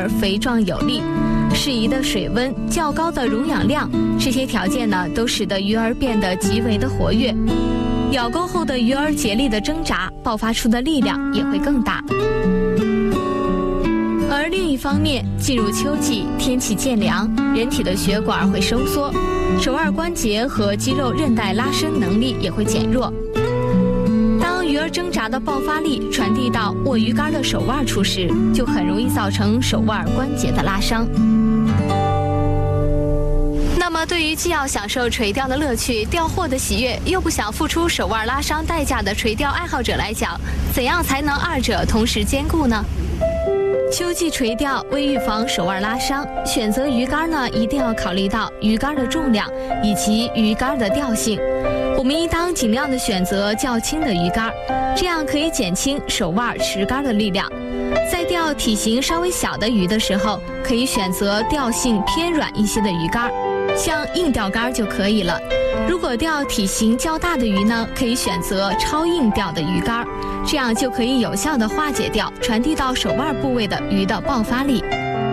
儿肥壮有力，适宜的水温、较高的溶氧量，这些条件呢，都使得鱼儿变得极为的活跃。咬钩后的鱼儿竭力的挣扎，爆发出的力量也会更大。而另一方面，进入秋季，天气渐凉，人体的血管会收缩，手腕关节和肌肉韧带拉伸能力也会减弱。当鱼儿挣扎的爆发力传递到握鱼竿的手腕处时，就很容易造成手腕关节的拉伤。那么，对于既要享受垂钓的乐趣、钓获的喜悦，又不想付出手腕拉伤代价的垂钓爱好者来讲，怎样才能二者同时兼顾呢？秋季垂钓为预防手腕拉伤，选择鱼竿呢，一定要考虑到鱼竿的重量以及鱼竿的调性。我们应当尽量的选择较轻的鱼竿，这样可以减轻手腕持竿的力量。在钓体型稍微小的鱼的时候，可以选择调性偏软一些的鱼竿，像硬钓竿就可以了。如果钓体型较大的鱼呢，可以选择超硬钓的鱼竿，这样就可以有效地化解掉传递到手腕部位的鱼的爆发力。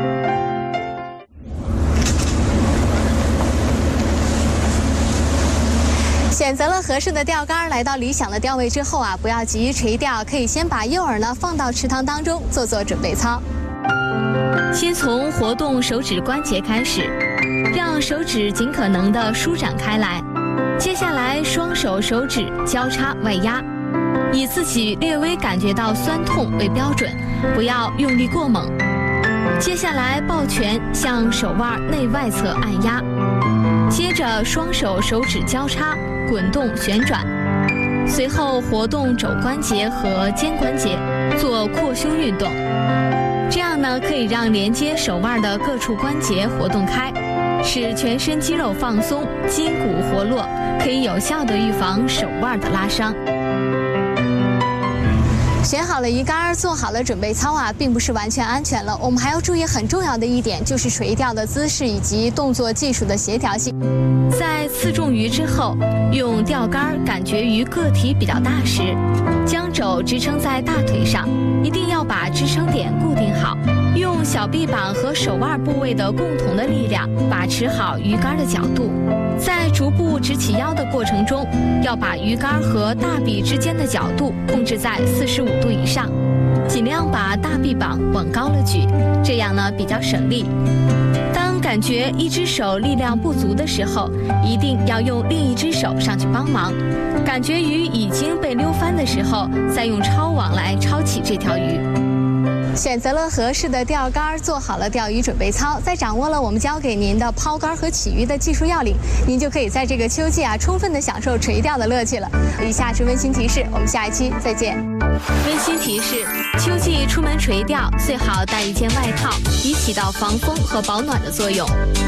选择了合适的钓竿，来到理想的钓位之后啊，不要急于垂钓，可以先把诱饵呢放到池塘当中做做准备操。先从活动手指关节开始，让手指尽可能的舒展开来。接下来双手手指交叉外压，以自己略微感觉到酸痛为标准，不要用力过猛。接下来抱拳向手腕内外侧按压，接着双手手指交叉滚动旋转，随后活动肘关节和肩关节，做扩胸运动。这样呢，可以让连接手腕的各处关节活动开，使全身肌肉放松，筋骨活络，可以有效地预防手腕的拉伤。选好了鱼竿，做好了准备操啊，并不是完全安全了。我们还要注意很重要的一点，就是垂钓的姿势以及动作技术的协调性。在刺中鱼之后，用钓竿感觉鱼个体比较大时，将肘支撑在大腿上，一定要把支撑点固定好，用小臂膀和手腕部位的共同的力量把持好鱼竿的角度。在逐步直起腰的过程中，要把鱼竿和大臂之间的角度控制在45度以上，尽量把大臂膀往高了举，这样呢比较省力。当感觉一只手力量不足的时候，一定要用另一只手上去帮忙。感觉鱼已经被溜翻的时候，再用抄网来抄起这条鱼。选择了合适的钓竿，做好了钓鱼准备操，再掌握了我们教给您的抛竿和起鱼的技术要领，您就可以在这个秋季啊，充分的享受垂钓的乐趣了。以下是温馨提示，我们下一期再见。温馨提示：秋季出门垂钓，最好带一件外套，以起到防风和保暖的作用。